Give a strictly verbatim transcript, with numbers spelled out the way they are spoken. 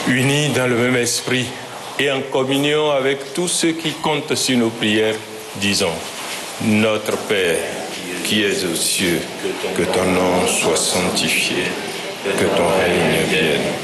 Unis dans le même esprit et en communion avec tous ceux qui comptent sur nos prières, disons: Notre Père, qui es aux cieux, que ton nom soit sanctifié, que ton règne vienne.